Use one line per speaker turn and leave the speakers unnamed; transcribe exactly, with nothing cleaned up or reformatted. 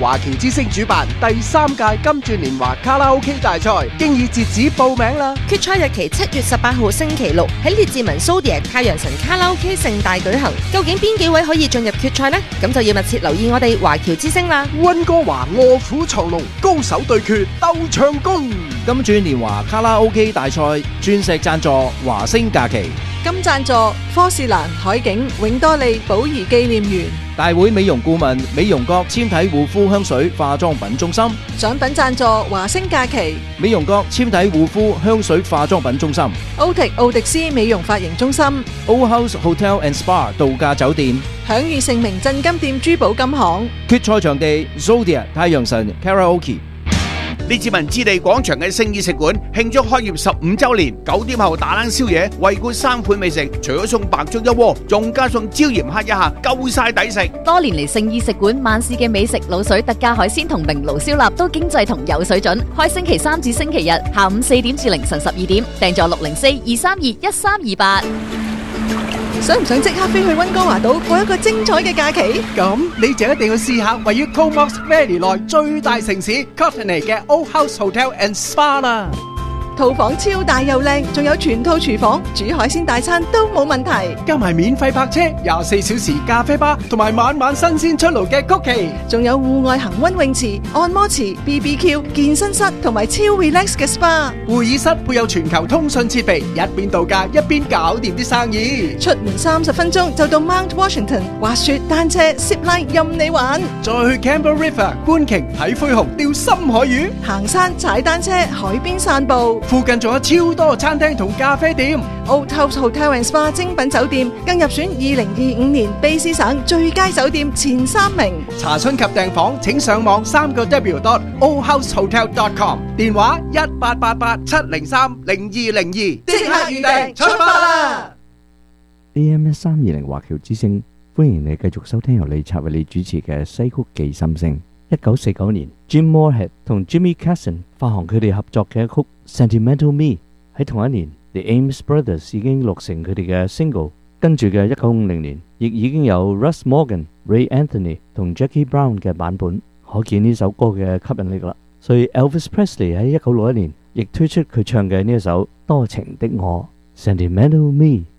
華僑之星主辦第三屆金鑽年華卡拉 OK 大賽，經已截止報名啦！
決賽日期七月十八號星期六喺列治文 Zodiac 太陽神卡拉 OK 盛大舉行。究竟邊幾位可以進入決賽呢？咁就要密切留意我哋華僑之星啦！
溫哥華臥虎藏龍，高手對決鬥唱功。
金鑽年華卡拉 OK 大賽鑽石贊助華星假期，
金贊助科士蘭海景永多利寶儀紀念園。
大會美容顧問美容閣纖體護膚香水化妝品中心。
獎品贊助華星假期
美容閣纖體護膚香水化妝品中心。
歐迪奧迪斯美容髮型中心。
Old House Hotel and Spa 度假酒店。
享譽盛名鎮金店珠寶金行。
決賽場地 Zodiac 太陽神 Karaoke。
列治文置地廣場嘅聖意食館慶祝開業十五週年，九點後打冷宵夜，惠顧三款美食，除咗送白粥一鍋，仲加送椒鹽蝦一下，夠晒抵食。
多年嚟聖意食館晚市嘅美食、滷水、特價海鮮同明爐燒臘都經濟同有水準。開星期三至星期日下午四點至凌晨十二點，訂座六零四二三二一三二八。
想唔想即刻飛去溫哥華島過一個精彩嘅假期？
咁你就一定要試下位於 Comox Valley 內最大城市 Courtenay 嘅 Old House Hotel and Spa 啦。
套房超大又靚，仲有全套廚房，煮海鮮大餐都冇問題。
加埋免費泊車、廿四小時咖啡吧，同埋晚晚新鮮出爐嘅曲奇，
仲有戶外恒溫泳池、按摩池、B B Q、健身室同埋超 relax 嘅 S P A。
會議室配有全球通訊設備，一邊度假一邊搞掂啲生意。
出門三十分鐘就到 Mount Washington，滑雪、單車、zipline 任你玩。
再去 Campbell River 觀鯨睇灰熊、釣深海魚，
行山、踩單車、海邊散步。
附近仲有超多餐廳同咖啡店。
Old House Hotel and Spa 精品酒店更入選二零二五年卑詩省最佳酒店前三名。
查詢及訂房請上網三個 W dot old house hotel dot com， 電話一八八八七零三零二零二，即刻預訂出發啦！
A M 一三二零華僑之聲，歡迎你繼續收聽由李策為你主持嘅西曲記心聲。一九四九年 ，Jim Moorhead 同 Jimmy Casson 發行佢哋合作嘅一曲《Sentimental Me》。喺同一年 ，The Ames Brothers 已經錄成佢哋嘅 single。跟住嘅一九五零年，亦已經有 Russ Morgan、Ray Anthony 同 Jackie Brown 嘅版本，可見呢首歌嘅吸引力啦。所以 Elvis Presley 喺一九六一年亦推出佢唱嘅呢一首《多情的我》（Sentimental Me）。